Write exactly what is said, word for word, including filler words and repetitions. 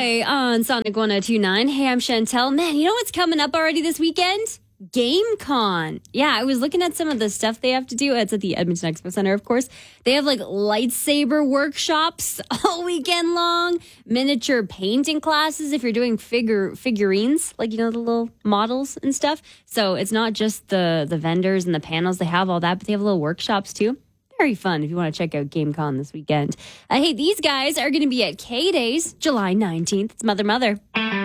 Joy on Sonic one oh two point nine. Hey, I'm Chantel. Man, you know what's coming up already this weekend? GameCon. Yeah, I was looking at some of the stuff they have to do. It's at the Edmonton Expo Center, of course. They have like lightsaber workshops all weekend long, miniature painting classes if you're doing figure figurines, like, you know, the little models and stuff. So it's not just the, the vendors and the panels. They have all that, but they have little workshops too. Very fun if you want to check out GameCon this weekend. Uh, hey, these guys are going to be at K-Days, July nineteenth. It's Mother Mother.